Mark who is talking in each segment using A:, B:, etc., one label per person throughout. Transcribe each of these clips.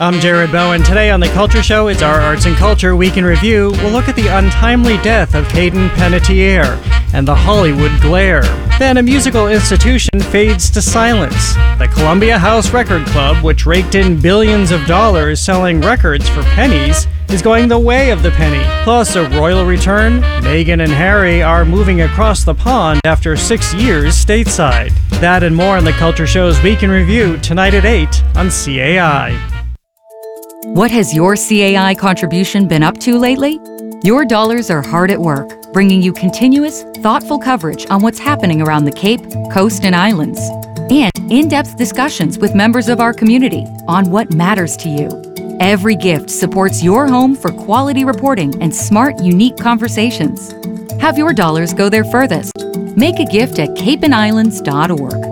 A: I'm Jared Bowen. Today on The Culture Show, it's our Arts and Culture Week in Review. We'll look at the untimely death of Hayden Panettiere and the Hollywood glare. Then a musical institution fades to silence. The Columbia House Record Club, which raked in billions of dollars selling records for pennies, is going the way of the penny. Plus, a royal return. Meghan and Harry are moving across the pond after 6 years stateside. That and more on The Culture Show's Week in Review, tonight at 8 on CAI.
B: What has your CAI contribution been up to lately? Your dollars are hard at work, bringing you continuous, thoughtful coverage on what's happening around the Cape, Coast, and Islands, and in-depth discussions with members of our community on what matters to you. Every gift supports your home for quality reporting and smart, unique conversations. Have your dollars go there furthest. Make a gift at capeandislands.org.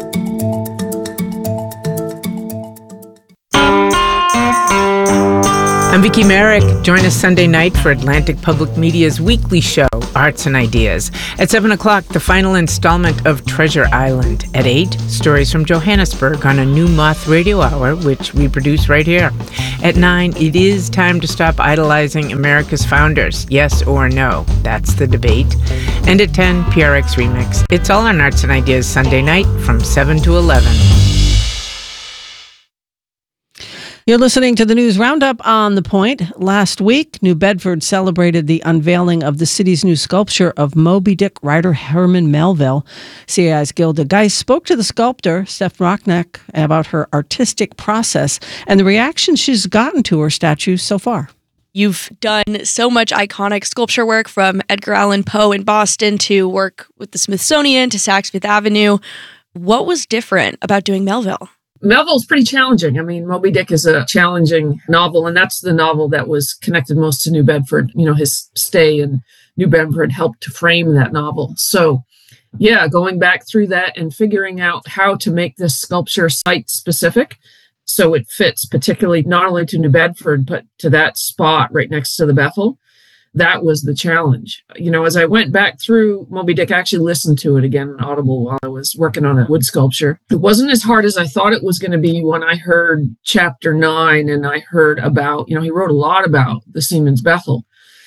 C: I'm Vicki Merrick. Join us Sunday night for Atlantic Public Media's weekly show, Arts and Ideas. At 7 o'clock, the final installment of Treasure Island. At 8, stories from Johannesburg on a New Moth radio hour, which we produce right here. At 9, it is time to stop idolizing America's founders. Yes or no? That's the debate. And at 10, PRX Remix. It's all on Arts and Ideas Sunday night from 7 to 11.
D: You're listening to the News Roundup on The Point. Last week, New Bedford celebrated the unveiling of the city's new sculpture of Moby Dick writer Herman Melville. CAI's Gilda Geis spoke to the sculptor, Steph Rockneck, about her artistic process and the reaction she's gotten to her statue so far.
E: You've done so much iconic sculpture work, from Edgar Allan Poe in Boston to work with the Smithsonian to Saks Fifth Avenue. What was different about doing Melville?
F: Melville's pretty challenging. I mean, Moby Dick is a challenging novel, and that's the novel that was connected most to New Bedford. You know, his stay in New Bedford helped to frame that novel. So, yeah, going back through that and figuring out how to make this sculpture site-specific so it fits particularly not only to New Bedford, but to that spot right next to the Bethel. That was the challenge. You know, as I went back through Moby Dick, I actually listened to it again on Audible while I was working on a wood sculpture. It wasn't as hard as I thought it was going to be when I heard chapter 9 and I heard about, you know, he wrote a lot about the Seaman's Bethel.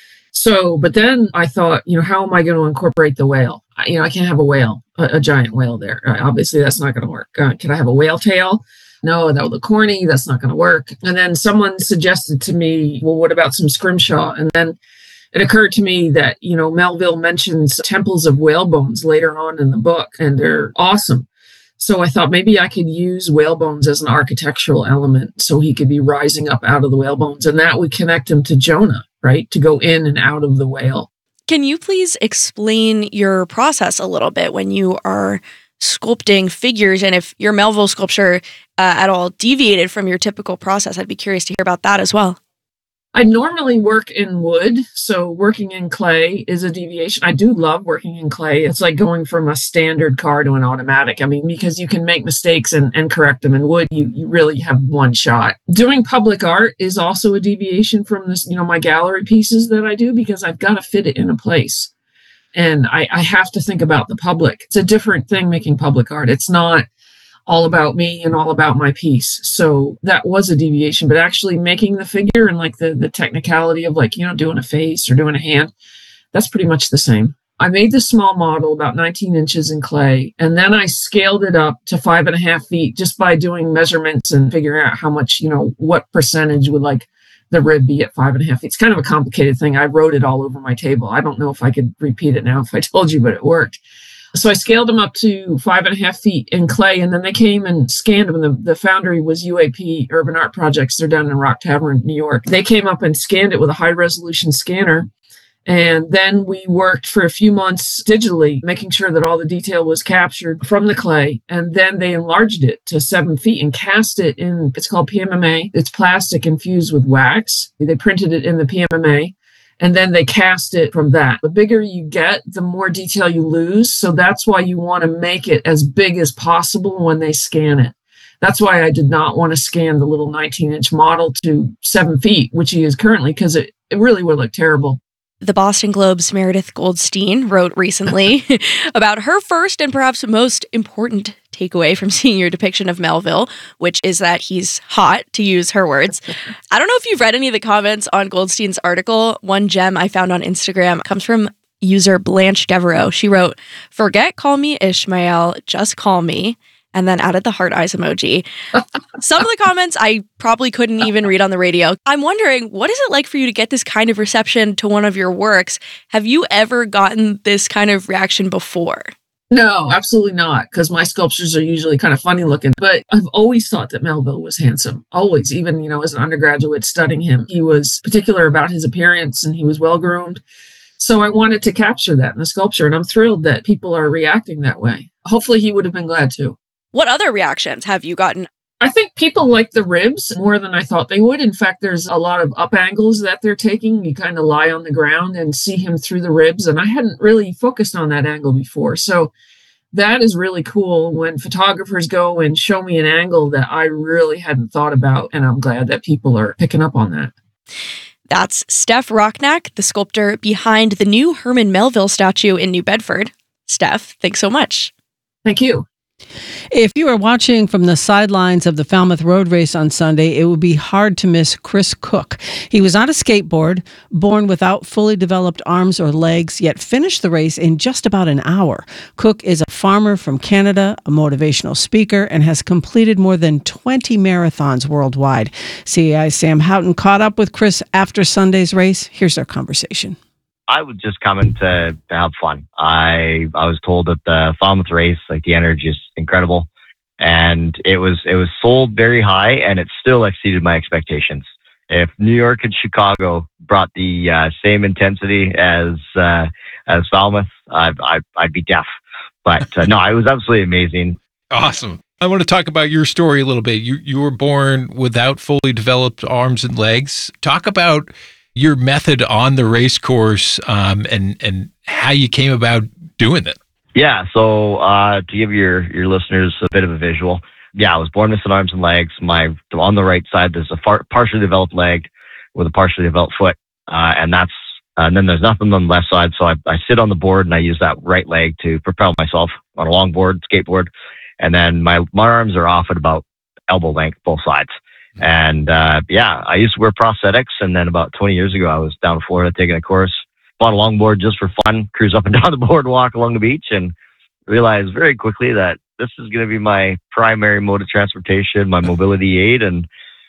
F: So, but then I thought, you know, how am I going to incorporate the whale? You know, I can't have a whale, a giant whale there. Obviously, that's not going to work. Can I have a whale tail? No, that would look corny. That's not going to work. And then someone suggested to me, well, what about some scrimshaw? And then it occurred to me that, you know, Melville mentions temples of whale bones later on in the book, and they're awesome. So I thought maybe I could use whale bones as an architectural element so he could be rising up out of the whale bones, and that would connect him to Jonah, right, to go in and out of the whale.
E: Can you please explain your process a little bit when you are sculpting figures, and if your Melville sculpture at all deviated from your typical process? I'd be curious to hear about that as well.
F: I normally work in wood, so working in clay is a deviation. I do love working in clay. It's like going from a standard car to an automatic. I mean, because you can make mistakes and correct them. In wood, you really have one shot. Doing public art is also a deviation from this, you know, my gallery pieces that I do, because I've got to fit it in a place. And I have to think about the public. It's a different thing making public art. It's not all about me and all about my piece. So that was a deviation, but actually making the figure and like the technicality of, like, you know, doing a face or doing a hand, that's pretty much the same. I made the small model about 19 inches in clay, and then I scaled it up to 5.5 feet just by doing measurements and figuring out how much, you know, what percentage would like the rib be at 5.5 feet. It's kind of a complicated thing. I wrote it all over my table. I don't know if I could repeat it now if I told you, but it worked. So I scaled them up to 5.5 feet in clay, and then they came and scanned them. The foundry was UAP, Urban Art Projects. They're down in Rock Tavern, New York. They came up and scanned it with a high-resolution scanner, and then we worked for a few months digitally, making sure that all the detail was captured from the clay, and then they enlarged it to 7 feet and cast it in, it's called PMMA. It's plastic infused with wax. They printed it in the PMMA. And then they cast it from that. The bigger you get, the more detail you lose. So that's why you want to make it as big as possible when they scan it. That's why I did not want to scan the little 19-inch model to 7 feet, which he is currently, because it really would look terrible.
E: The Boston Globe's Meredith Goldstein wrote recently about her first and perhaps most important take away from seeing your depiction of Melville, which is that he's hot, to use her words. I don't know if you've read any of the comments on Goldstein's article. One gem I found on Instagram comes from user Blanche Devereaux. She wrote, "Forget call me Ishmael, just call me," and then added the heart eyes emoji. Some of the comments I probably couldn't even read on the radio. I'm wondering, what is it like for you to get this kind of reception to one of your works? Have you ever gotten this kind of reaction before?
F: No, absolutely not, because my sculptures are usually kind of funny looking. But I've always thought that Melville was handsome. Always, even, as an undergraduate studying him. He was particular about his appearance and he was well-groomed. So I wanted to capture that in the sculpture, and I'm thrilled that people are reacting that way. Hopefully he would have been glad to.
E: What other reactions have you gotten?
F: I think people like the ribs more than I thought they would. In fact, there's a lot of up angles that they're taking. You kind of lie on the ground and see him through the ribs. And I hadn't really focused on that angle before. So that is really cool when photographers go and show me an angle that I really hadn't thought about. And I'm glad that people are picking up on that.
E: That's Steph Rocknack, the sculptor behind the new Herman Melville statue in New Bedford. Steph, thanks so much.
F: Thank you.
D: If you are watching from the sidelines of the Falmouth Road Race on Sunday, it would be hard to miss Chris Cook. He was on a skateboard, born without fully developed arms or legs, yet finished the race in just about an hour. Cook is a farmer from Canada, a motivational speaker, and has completed more than 20 marathons worldwide. CAI's Sam Houghton caught up with Chris after Sunday's race. Here's our conversation.
G: I was just coming to have fun. I was told that the Falmouth race, like the energy is incredible, and it was sold very high, and it still exceeded my expectations. If New York and Chicago brought the same intensity as Falmouth, I'd be deaf. But no, it was absolutely amazing.
H: Awesome. I want to talk about your story a little bit. You were born without fully developed arms and legs. Talk about your method on the race course and how you came about doing it.
G: Yeah, so to give your listeners a bit of a visual, I was born with arms and legs. On the right side, there's a partially developed leg with a partially developed foot, and then there's nothing on the left side. So I sit on the board and I use that right leg to propel myself on a longboard, skateboard, and then my arms are off at about elbow length, both sides. And I used to wear prosthetics, and then about 20 years ago, I was down in Florida taking a course, bought a longboard just for fun, cruise up and down the boardwalk along the beach, and realized very quickly that this is going to be my primary mode of transportation, my mobility aid, and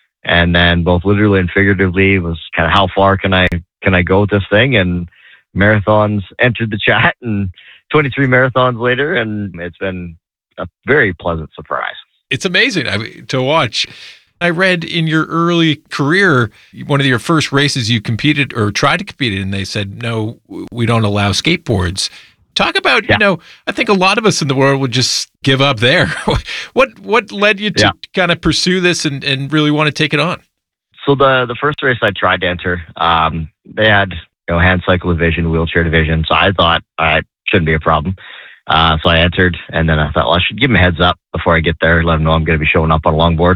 G: then both literally and figuratively was kind of how far can I go with this thing, and marathons entered the chat, and 23 marathons later, and it's been a very pleasant surprise.
H: It's amazing to watch. I read in your early career, one of your first races you competed or tried to compete in, and they said, no, we don't allow skateboards. Talk about, I think a lot of us in the world would just give up there. What led you to kind of pursue this and really want to take it on?
G: So the first race I tried to enter, they had hand cycle division, wheelchair division. So I thought it shouldn't be a problem. So I entered, and then I thought, well, I should give them a heads up before I get there, let them know I'm going to be showing up on a longboard.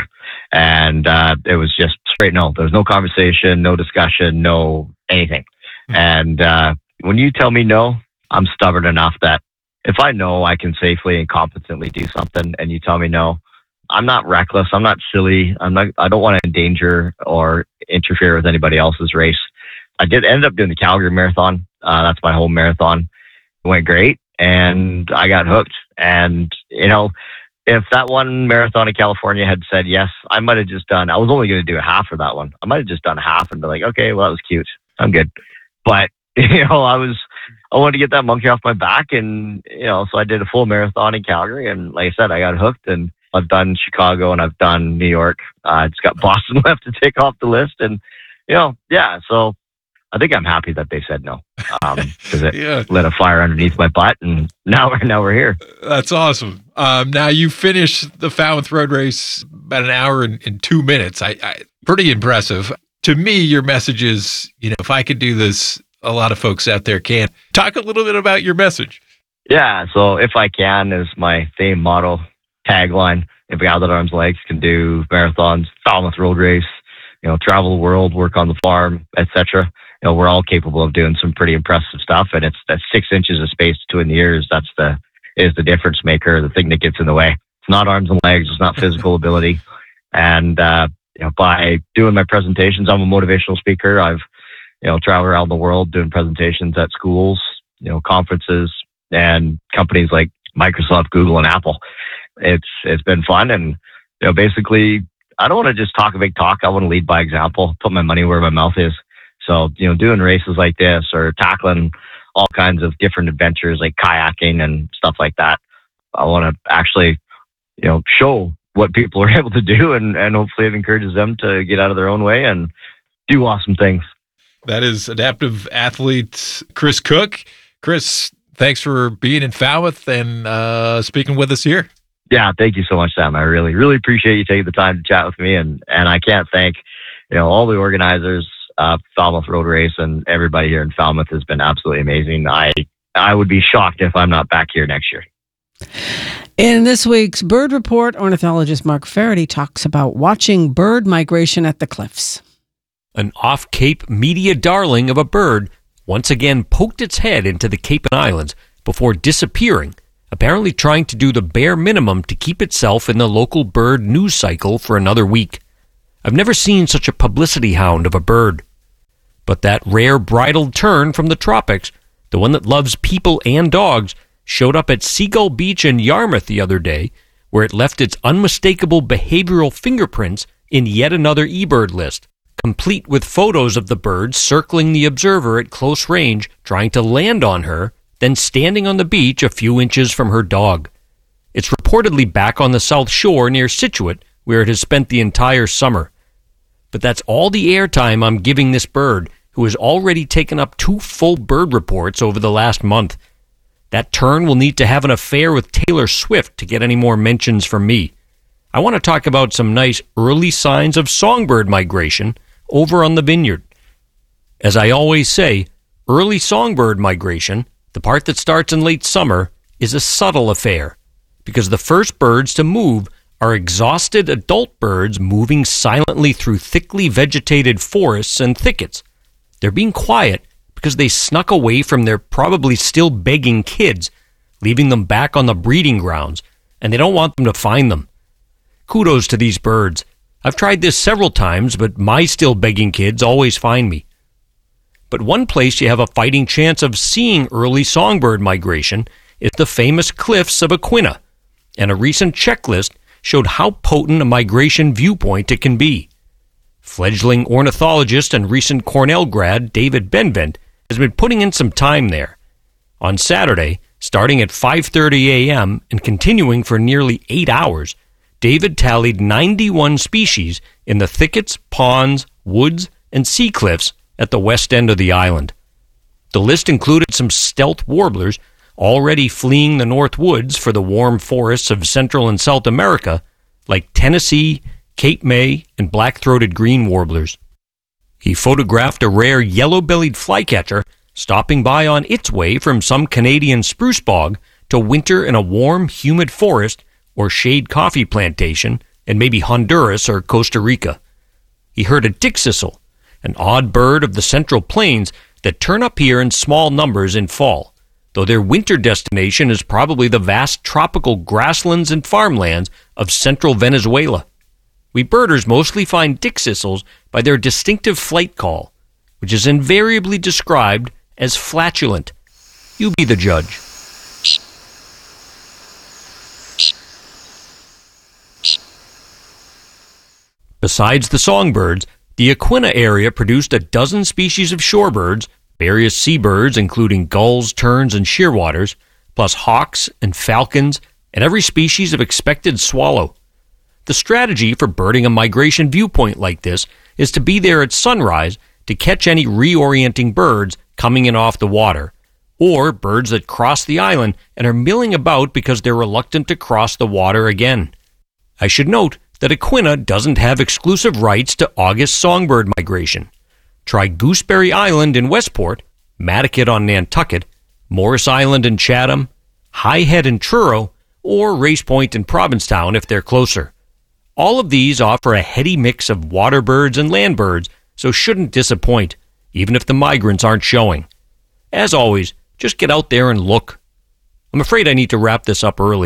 G: And it was just straight no. There was no conversation, no discussion, no anything. And when you tell me no, I'm stubborn enough that if I know I can safely and competently do something, and you tell me no, I'm not reckless. I'm not silly. I don't want to endanger or interfere with anybody else's race. I ended up doing the Calgary Marathon. That's my home marathon. It went great, and I got hooked. And if that one marathon in California had said yes, I might have just done, I was only going to do a half for that one. I might have just done half and be like, okay, well, that was cute. I'm good. But, I wanted to get that monkey off my back. And, so I did a full marathon in Calgary. And like I said, I got hooked, and I've done Chicago and I've done New York. It's got Boston left to take off the list. And, so I think I'm happy that they said no, because it lit a fire underneath my butt, and now we're here.
H: That's awesome. Now you finished the Falmouth Road Race about an hour and 2 minutes. I pretty impressive. To me, your message is, if I could do this, a lot of folks out there can. Talk a little bit about your message.
G: Yeah, so if I can is my theme motto, tagline. If a guy without arms and legs can do marathons, Falmouth Road Race, travel the world, work on the farm, etc. We're all capable of doing some pretty impressive stuff, and it's that 6 inches of space between the ears. Is the difference maker, the thing that gets in the way. It's not arms and legs. It's not physical ability. And by doing my presentations, I'm a motivational speaker. I've traveled around the world doing presentations at schools, conferences, and companies like Microsoft, Google, and Apple. It's been fun, and basically, I don't want to just talk a big talk. I want to lead by example, put my money where my mouth is. So, doing races like this or tackling all kinds of different adventures like kayaking and stuff like that, I want to actually, show what people are able to do, and hopefully it encourages them to get out of their own way and do awesome things.
H: That is adaptive athlete Chris Cook. Chris, thanks for being in Falmouth and speaking with us here.
G: Yeah, thank you so much, Sam. I really, really appreciate you taking the time to chat with me, and I can't thank all the organizers of Falmouth Road Race, and everybody here in Falmouth has been absolutely amazing. I would be shocked if I'm not back here next year.
D: In this week's Bird Report, ornithologist Mark Faraday talks about watching bird migration at the cliffs.
I: An off-Cape media darling of a bird once again poked its head into the Cape Islands before disappearing, apparently trying to do the bare minimum to keep itself in the local bird news cycle for another week. I've never seen such a publicity hound of a bird. But that rare bridled tern from the tropics, the one that loves people and dogs, showed up at Seagull Beach in Yarmouth the other day, where it left its unmistakable behavioral fingerprints in yet another eBird list, complete with photos of the bird circling the observer at close range, trying to land on her, then standing on the beach a few inches from her dog. It's reportedly back on the South Shore near Scituate, where it has spent the entire summer. But that's all the airtime I'm giving this bird, who has already taken up 2 full bird reports over the last month. That tern will need to have an affair with Taylor Swift to get any more mentions from me. I want to talk about some nice early signs of songbird migration over on the vineyard. As I always say, early songbird migration, the part that starts in late summer, is a subtle affair, because the first birds to move are exhausted adult birds moving silently through thickly vegetated forests and thickets. They're being quiet because they snuck away from their probably still begging kids, leaving them back on the breeding grounds, and they don't want them to find them. Kudos to these birds. I've tried this several times, but my still begging kids always find me. But one place you have a fighting chance of seeing early songbird migration is the famous cliffs of Aquinnah, and a recent checklist showed how potent a migration viewpoint it can be. Fledgling ornithologist and recent Cornell grad David Benvent has been putting in some time there. On Saturday, starting at 5:30 a.m. and continuing for nearly 8 hours, David tallied 91 species in the thickets, ponds, woods, and sea cliffs at the west end of the island. The list included some stealth warblers already fleeing the North Woods for the warm forests of Central and South America, like Tennessee, Cape May, and black-throated green warblers. He photographed a rare yellow-bellied flycatcher stopping by on its way from some Canadian spruce bog to winter in a warm, humid forest or shade coffee plantation in maybe Honduras or Costa Rica. He heard a dickcissel, an odd bird of the Central Plains that turn up here in small numbers in fall, though their winter destination is probably the vast tropical grasslands and farmlands of central Venezuela. We birders mostly find dickcissels by their distinctive flight call, which is invariably described as flatulent. You be the judge. Besides the songbirds, the Aquinnah area produced a dozen species of shorebirds, various seabirds including gulls, terns, and shearwaters, plus hawks and falcons, and every species of expected swallow. The strategy for birding a migration viewpoint like this is to be there at sunrise to catch any reorienting birds coming in off the water, or birds that cross the island and are milling about because they're reluctant to cross the water again. I should note that Aquinnah doesn't have exclusive rights to August songbird migration. Try Gooseberry Island in Westport, Madaket on Nantucket, Morris Island in Chatham, High Head in Truro, or Race Point in Provincetown if they're closer. All of these offer a heady mix of water birds and land birds, so shouldn't disappoint, even if the migrants aren't showing. As always, just get out there and look. I'm afraid I need to wrap this up early.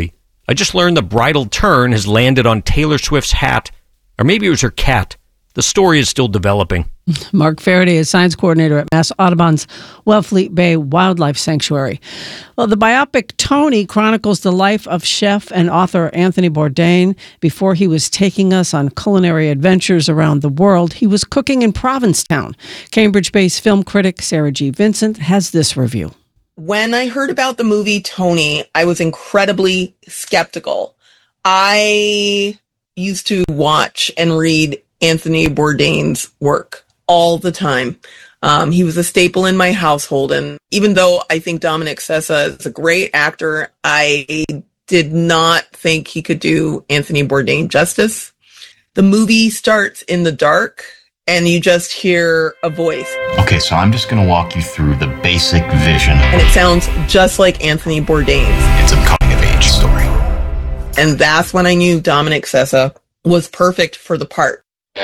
I: I just learned the bridal turn has landed on Taylor Swift's hat, or maybe it was her cat. The story is still developing.
D: Mark Faraday is science coordinator at Mass Audubon's Wellfleet Bay Wildlife Sanctuary. Well, the biopic Tony chronicles the life of chef and author Anthony Bourdain. Before he was taking us on culinary adventures around the world, he was cooking in Provincetown. Cambridge-based film critic Sarah G. Vincent has this review.
J: When I heard about the movie Tony, I was incredibly skeptical. I used to watch and read Anthony Bourdain's work all the time. He was a staple in my household. And even though I think Dominic Sessa is a great actor, I did not think he could do Anthony Bourdain justice. The movie starts in the dark and you just hear a voice.
K: Okay, so I'm just going to walk you through the basic vision.
J: And it sounds just like Anthony Bourdain's.
K: It's a coming-of-age story.
J: And that's when I knew Dominic Sessa was perfect for the part.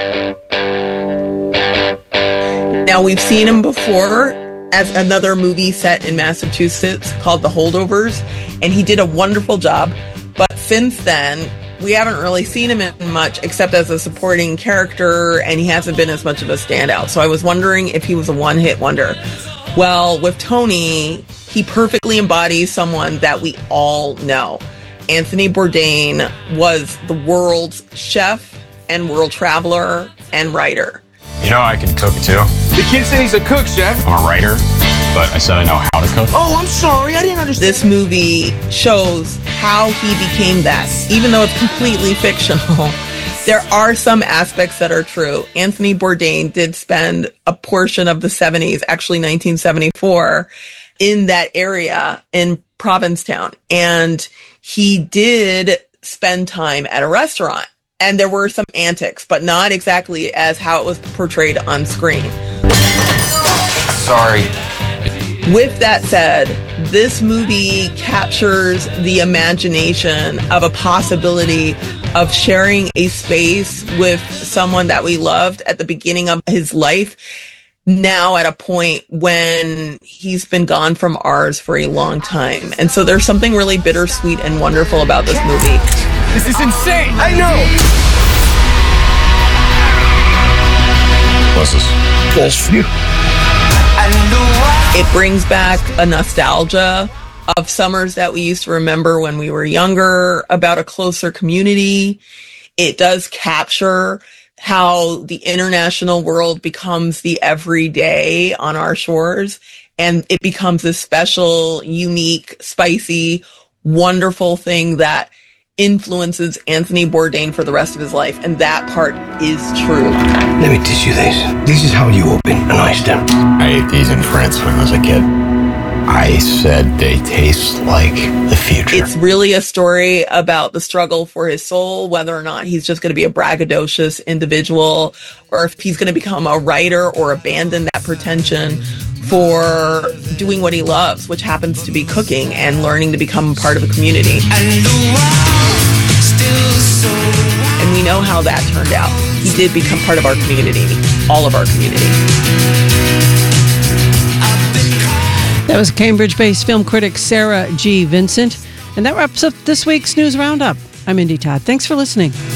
J: Now, we've seen him before as another movie set in Massachusetts called The Holdovers, and he did a wonderful job. But since then, we haven't really seen him in much except as a supporting character, and he hasn't been as much of a standout. So I was wondering if he was a one-hit wonder. Well, with Tony, he perfectly embodies someone that we all know. Anthony Bourdain was the world's chef and world traveler and writer.
K: You know, I can cook too.
L: The kid said he's a cook, chef.
K: I'm a writer, but I said I know how to cook.
L: Oh, I'm sorry. I didn't understand.
J: This movie shows how he became that. Even though it's completely fictional, there are some aspects that are true. Anthony Bourdain did spend a portion of the 70s, actually 1974, in that area in Provincetown. And he did spend time at a restaurant. And there were some antics, but not exactly as how it was portrayed on screen.
K: Sorry.
J: With that said, this movie captures the imagination of a possibility of sharing a space with someone that we loved at the beginning of his life, now at a point when he's been gone from ours for a long time. And so there's something really bittersweet and wonderful about this movie.
L: This is insane. I know.
K: What's this?
L: That's you.
J: It brings back a nostalgia of summers that we used to remember when we were younger, about a closer community. It does capture how the international world becomes the everyday on our shores, and it becomes a special, unique, spicy, wonderful thing that influences Anthony Bourdain for the rest of his life, and that part is true.
L: Let me teach you this. This is how you open an oyster.
K: I ate these in France when I was a kid. I said they taste like the future.
J: It's really a story about the struggle for his soul, whether or not he's just going to be a braggadocious individual, or if he's going to become a writer or abandon that pretension for doing what he loves, which happens to be cooking and learning to become part of a community. And we know how that turned out. He did become part of our community, all of our community.
D: That was Cambridge-based film critic Sarah G. Vincent. And that wraps up this week's News Roundup. I'm Indy Todd. Thanks for listening.